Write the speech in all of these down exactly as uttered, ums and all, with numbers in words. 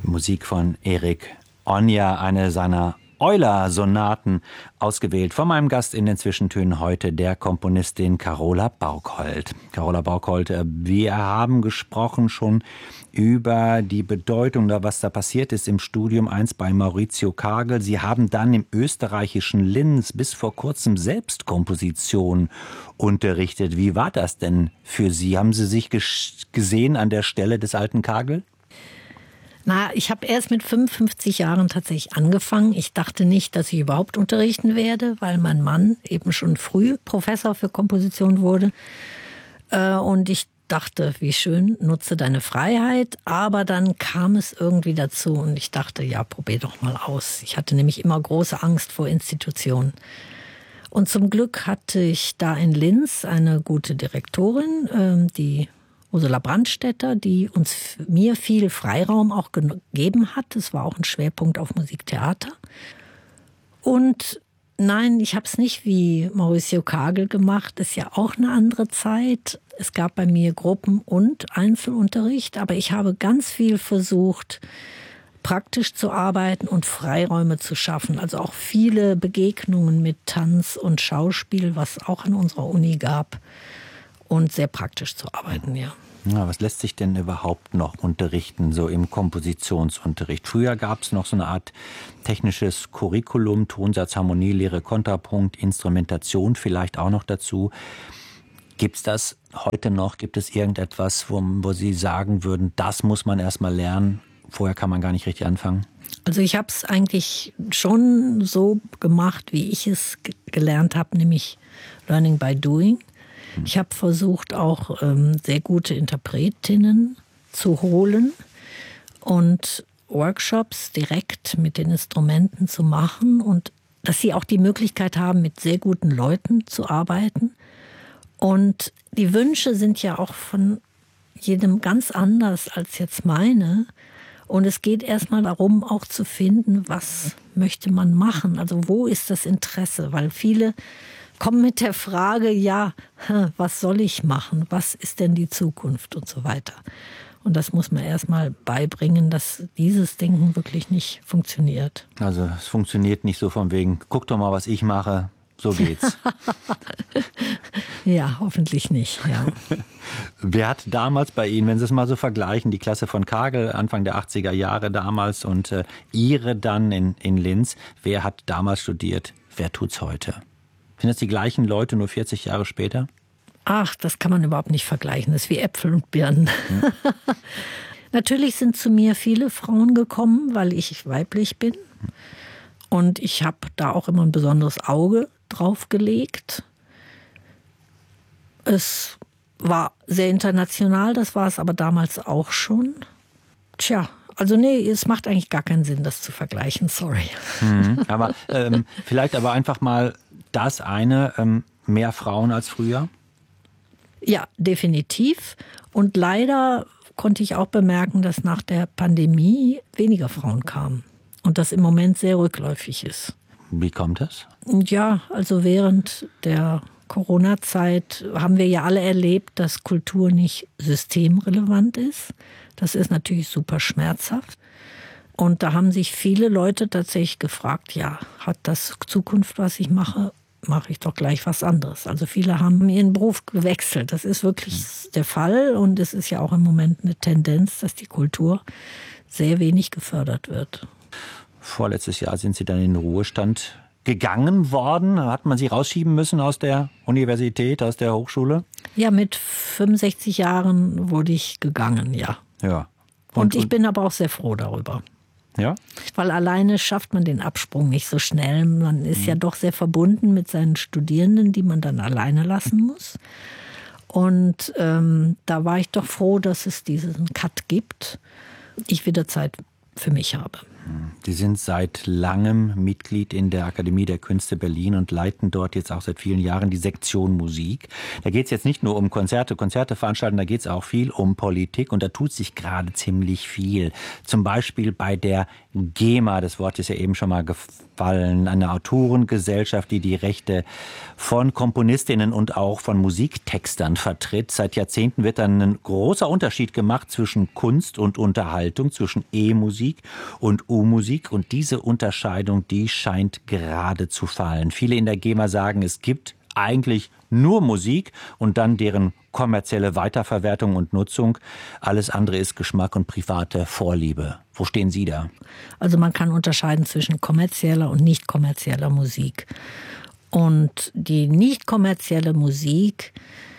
Musik von Erik Onya, eine seiner Euler-Sonaten, ausgewählt von meinem Gast in den Zwischentönen heute, der Komponistin Carola Baukholt. Carola Baukholt, wir haben gesprochen schon über die Bedeutung, was da passiert ist im Studium eins bei Maurizio Kagel. Sie haben dann im österreichischen Linz bis vor kurzem selbst Komposition unterrichtet. Wie war das denn für Sie? Haben Sie sich gesehen an der Stelle des alten Kagel? Na, ich habe erst mit fünfundfünfzig Jahren tatsächlich angefangen. Ich dachte nicht, dass ich überhaupt unterrichten werde, weil mein Mann eben schon früh Professor für Komposition wurde. Und ich dachte, wie schön, nutze deine Freiheit. Aber dann kam es irgendwie dazu und ich dachte, ja, probier doch mal aus. Ich hatte nämlich immer große Angst vor Institutionen. Und zum Glück hatte ich da in Linz eine gute Direktorin, die Ursula Brandstätter, die uns mir viel Freiraum auch gegeben hat. Es war auch ein Schwerpunkt auf Musiktheater. Und nein, ich habe es nicht wie Maurizio Kagel gemacht. Das ist ja auch eine andere Zeit. Es gab bei mir Gruppen- und Einzelunterricht, aber ich habe ganz viel versucht, praktisch zu arbeiten und Freiräume zu schaffen. Also auch viele Begegnungen mit Tanz und Schauspiel, was auch an unserer Uni gab. Und sehr praktisch zu arbeiten, ja. Ja, was lässt sich denn überhaupt noch unterrichten, so im Kompositionsunterricht? Früher gab es noch so eine Art technisches Curriculum, Tonsatz, Harmonie, Lehre, Kontrapunkt, Instrumentation vielleicht auch noch dazu. Gibt es das heute noch? Gibt es irgendetwas, wo, wo Sie sagen würden, das muss man erst mal lernen, vorher kann man gar nicht richtig anfangen? Also ich habe es eigentlich schon so gemacht, wie ich es g- gelernt habe, nämlich Learning by Doing. Ich habe versucht, auch ähm, sehr gute Interpretinnen zu holen und Workshops direkt mit den Instrumenten zu machen und dass sie auch die Möglichkeit haben, mit sehr guten Leuten zu arbeiten. Und die Wünsche sind ja auch von jedem ganz anders als jetzt meine. Und es geht erstmal darum, auch zu finden, was möchte man machen? Also wo ist das Interesse? Weil viele kommen mit der Frage, ja, was soll ich machen? Was ist denn die Zukunft und so weiter? Und das muss man erstmal beibringen, dass dieses Denken wirklich nicht funktioniert. Also es funktioniert nicht so von wegen, guck doch mal, was ich mache, so geht's. Ja, hoffentlich nicht, ja. Wer hat damals bei Ihnen, wenn Sie es mal so vergleichen, die Klasse von Kagel, Anfang der achtziger Jahre damals und äh, Ihre dann in, in Linz, wer hat damals studiert? Wer tut's heute? Sind das die gleichen Leute, nur vierzig Jahre später? Ach, das kann man überhaupt nicht vergleichen. Das ist wie Äpfel und Birnen. Hm. Natürlich sind zu mir viele Frauen gekommen, weil ich weiblich bin. Und ich habe da auch immer ein besonderes Auge drauf gelegt. Es war sehr international, das war es aber damals auch schon. Tja, also nee, es macht eigentlich gar keinen Sinn, das zu vergleichen, sorry. Mhm, aber ähm, vielleicht aber einfach mal das eine, ähm, mehr Frauen als früher? Ja, definitiv. Und leider konnte ich auch bemerken, dass nach der Pandemie weniger Frauen kamen. Und das im Moment sehr rückläufig ist. Wie kommt das? Ja, also während der Corona-Zeit haben wir ja alle erlebt, dass Kultur nicht systemrelevant ist. Das ist natürlich super schmerzhaft. Und da haben sich viele Leute tatsächlich gefragt, ja, hat das Zukunft, was ich mache? Mache ich doch gleich was anderes. Also viele haben ihren Beruf gewechselt. Das ist wirklich der Fall. Und es ist ja auch im Moment eine Tendenz, dass die Kultur sehr wenig gefördert wird. Vorletztes Jahr sind Sie dann in den Ruhestand gegangen worden. Hat man Sie rausschieben müssen aus der Universität, aus der Hochschule? Ja, mit fünfundsechzig Jahren wurde ich gegangen, ja. Ja. Und, und ich und, bin aber auch sehr froh darüber. Ja? Weil alleine schafft man den Absprung nicht so schnell. Man ist mhm. ja doch sehr verbunden mit seinen Studierenden, die man dann alleine lassen muss. Und ähm, da war ich doch froh, dass es diesen Cut gibt. Ich wieder Zeit für mich habe. Sie sind seit langem Mitglied in der Akademie der Künste Berlin und leiten dort jetzt auch seit vielen Jahren die Sektion Musik. Da geht es jetzt nicht nur um Konzerte, Konzerte veranstalten, da geht es auch viel um Politik und da tut sich gerade ziemlich viel. Zum Beispiel bei der GEMA, das Wort ist ja eben schon mal gefallen, eine Autorengesellschaft, die die Rechte von Komponistinnen und auch von Musiktextern vertritt. Seit Jahrzehnten wird dann ein großer Unterschied gemacht zwischen Kunst und Unterhaltung, zwischen E-Musik und U-Musik. Und diese Unterscheidung, die scheint gerade zu fallen. Viele in der GEMA sagen, es gibt eigentlich nur Musik und dann deren kommerzielle Weiterverwertung und Nutzung. Alles andere ist Geschmack und private Vorliebe. Wo stehen Sie da? Also man kann unterscheiden zwischen kommerzieller und nicht kommerzieller Musik. Und die nicht kommerzielle Musik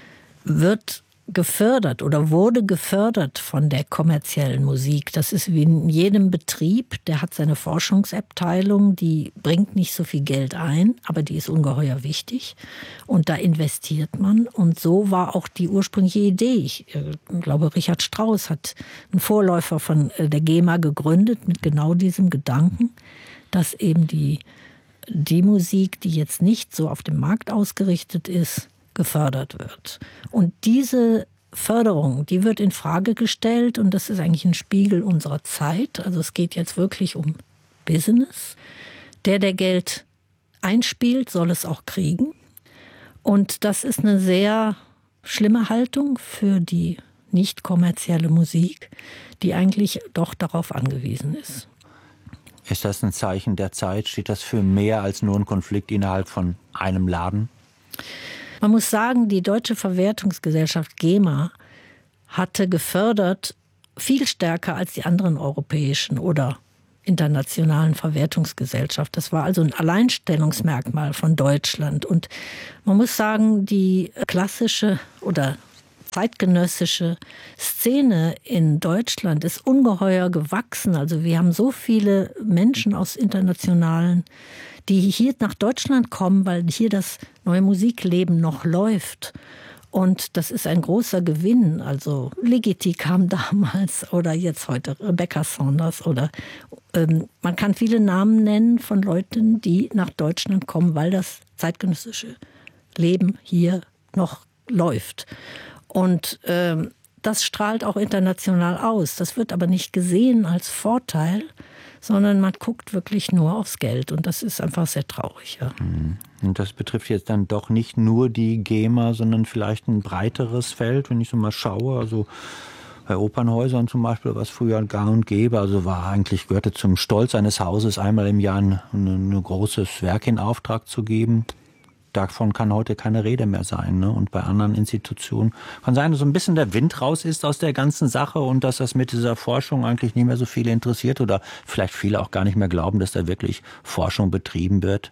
wird gefördert oder wurde gefördert von der kommerziellen Musik. Das ist wie in jedem Betrieb, der hat seine Forschungsabteilung, die bringt nicht so viel Geld ein, aber die ist ungeheuer wichtig und da investiert man. Und so war auch die ursprüngliche Idee. Ich glaube, Richard Strauss hat einen Vorläufer von der GEMA gegründet mit genau diesem Gedanken, dass eben die, die Musik, die jetzt nicht so auf dem Markt ausgerichtet ist, gefördert wird. Und diese Förderung, die wird in Frage gestellt und das ist eigentlich ein Spiegel unserer Zeit. Also es geht jetzt wirklich um Business. Der, der Geld einspielt, soll es auch kriegen. Und das ist eine sehr schlimme Haltung für die nicht kommerzielle Musik, die eigentlich doch darauf angewiesen ist. Ist das ein Zeichen der Zeit? Steht das für mehr als nur ein Konflikt innerhalb von einem Laden? Man muss sagen, die Deutsche Verwertungsgesellschaft GEMA hatte gefördert viel stärker als die anderen europäischen oder internationalen Verwertungsgesellschaften. Das war also ein Alleinstellungsmerkmal von Deutschland. Und man muss sagen, die klassische oder zeitgenössische Szene in Deutschland ist ungeheuer gewachsen. Also wir haben so viele Menschen aus internationalen, die hier nach Deutschland kommen, weil hier das neue Musikleben noch läuft. Und das ist ein großer Gewinn. Also Ligeti kam damals oder jetzt heute Rebecca Saunders oder ähm, man kann viele Namen nennen von Leuten, die nach Deutschland kommen, weil das zeitgenössische Leben hier noch läuft. Und ähm, das strahlt auch international aus. Das wird aber nicht gesehen als Vorteil, sondern man guckt wirklich nur aufs Geld. Und das ist einfach sehr traurig. Ja. Und das betrifft jetzt dann doch nicht nur die GEMA, sondern vielleicht ein breiteres Feld, wenn ich so mal schaue. Also bei Opernhäusern zum Beispiel, was früher gang und gäbe, also war eigentlich, gehörte zum Stolz eines Hauses, einmal im Jahr ein, ein großes Werk in Auftrag zu geben. Davon kann heute keine Rede mehr sein. Ne? Und bei anderen Institutionen kann sein, dass so ein bisschen der Wind raus ist aus der ganzen Sache und dass das mit dieser Forschung eigentlich nicht mehr so viele interessiert oder vielleicht viele auch gar nicht mehr glauben, dass da wirklich Forschung betrieben wird.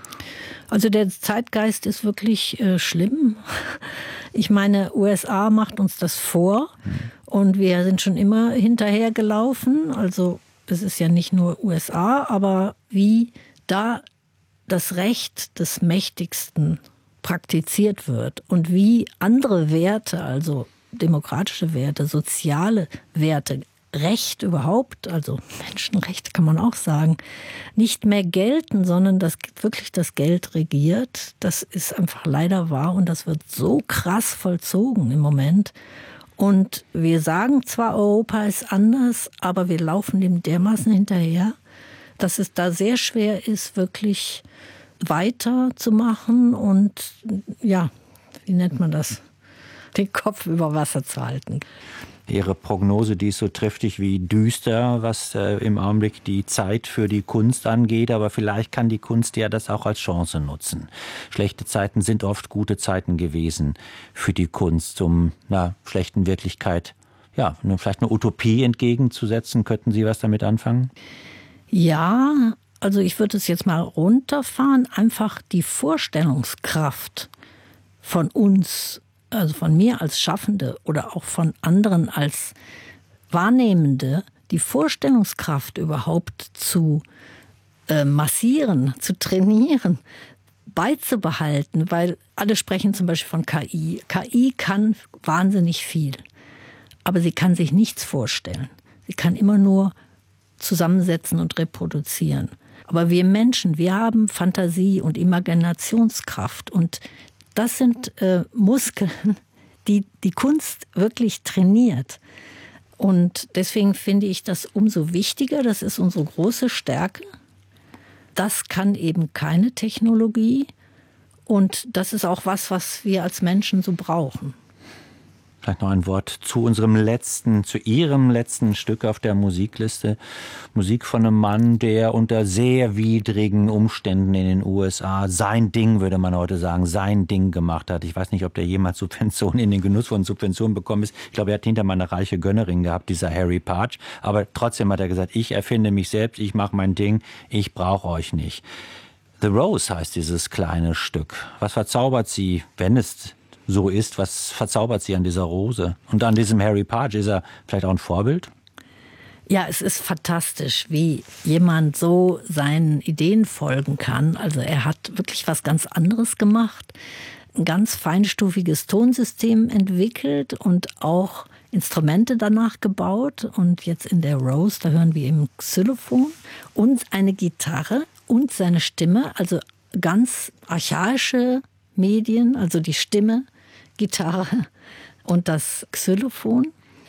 Also der Zeitgeist ist wirklich äh, schlimm. Ich meine, U S A macht uns das vor hm. und wir sind schon immer hinterhergelaufen. Also es ist ja nicht nur U S A, aber wie da das Recht des Mächtigsten praktiziert wird und wie andere Werte, also demokratische Werte, soziale Werte, Recht überhaupt, also Menschenrechte kann man auch sagen, nicht mehr gelten, sondern dass wirklich das Geld regiert. Das ist einfach leider wahr und das wird so krass vollzogen im Moment. Und wir sagen zwar, Europa ist anders, aber wir laufen dem dermaßen hinterher, dass es da sehr schwer ist, wirklich weiterzumachen und, ja, wie nennt man das, den Kopf über Wasser zu halten. Ihre Prognose, die ist so triftig wie düster, was äh, im Augenblick die Zeit für die Kunst angeht. Aber vielleicht kann die Kunst ja das auch als Chance nutzen. Schlechte Zeiten sind oft gute Zeiten gewesen für die Kunst, um einer schlechten Wirklichkeit, ja, vielleicht eine Utopie entgegenzusetzen. Könnten Sie was damit anfangen? Ja, also ich würde es jetzt mal runterfahren. Einfach die Vorstellungskraft von uns, also von mir als Schaffende oder auch von anderen als Wahrnehmende, die Vorstellungskraft überhaupt zu äh, massieren, zu trainieren, beizubehalten, weil alle sprechen zum Beispiel von K I. K I kann wahnsinnig viel, aber sie kann sich nichts vorstellen. Sie kann immer nur zusammensetzen und reproduzieren. Aber wir Menschen, wir haben Fantasie und Imaginationskraft. Und das sind äh, Muskeln, die die Kunst wirklich trainiert. Und deswegen finde ich das umso wichtiger. Das ist unsere große Stärke. Das kann eben keine Technologie. Und das ist auch was, was wir als Menschen so brauchen. Vielleicht noch ein Wort zu unserem letzten, zu Ihrem letzten Stück auf der Musikliste. Musik von einem Mann, der unter sehr widrigen Umständen in den U S A sein Ding, würde man heute sagen, sein Ding gemacht hat. Ich weiß nicht, ob der jemals Subventionen, in den Genuss von Subventionen bekommen ist. Ich glaube, er hat hinter mal eine reiche Gönnerin gehabt, dieser Harry Partch. Aber trotzdem hat er gesagt, ich erfinde mich selbst, ich mache mein Ding, ich brauche euch nicht. The Rose heißt dieses kleine Stück. Was verzaubert Sie, wenn es so ist, was verzaubert Sie an dieser Rose? Und an diesem Harry Partch, ist er vielleicht auch ein Vorbild? Ja, es ist fantastisch, wie jemand so seinen Ideen folgen kann. Also er hat wirklich was ganz anderes gemacht, ein ganz feinstufiges Tonsystem entwickelt und auch Instrumente danach gebaut. Und jetzt in der Rose, da hören wir eben Xylophon und eine Gitarre und seine Stimme, also ganz archaische Medien, also die Stimme, Gitarre und das Xylophon.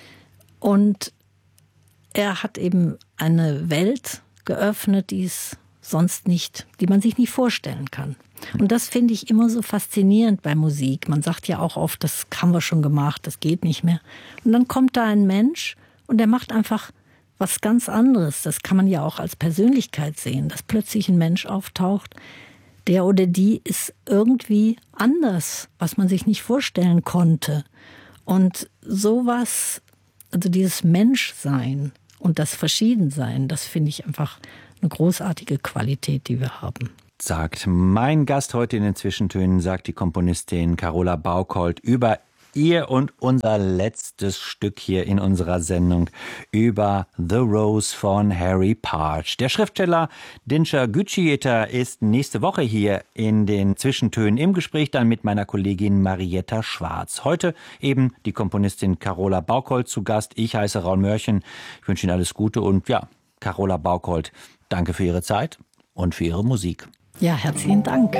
Und er hat eben eine Welt geöffnet, die es sonst nicht, die man sich nicht vorstellen kann. Und das finde ich immer so faszinierend bei Musik. Man sagt ja auch oft, das haben wir schon gemacht, das geht nicht mehr. Und dann kommt da ein Mensch und der macht einfach was ganz anderes. Das kann man ja auch als Persönlichkeit sehen, dass plötzlich ein Mensch auftaucht, der oder die ist irgendwie anders, was man sich nicht vorstellen konnte. Und sowas, also dieses Menschsein und das Verschiedensein, das finde ich einfach eine großartige Qualität, die wir haben. Sagt mein Gast heute in den Zwischentönen, sagt die Komponistin Carola Baukholt über ihr und unser letztes Stück hier in unserer Sendung über The Rose von Harry Partch. Der Schriftsteller Dinçer Güçyiğiter ist nächste Woche hier in den Zwischentönen im Gespräch dann mit meiner Kollegin Marietta Schwarz. Heute eben die Komponistin Carola Baukholt zu Gast. Ich heiße Raul Mörchen. Ich wünsche Ihnen alles Gute und ja, Carola Baukholt, danke für Ihre Zeit und für Ihre Musik. Ja, herzlichen Dank.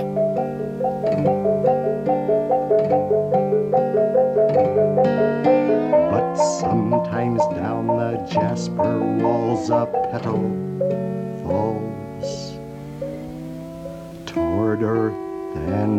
Sometimes down the jasper walls a petal falls toward earth and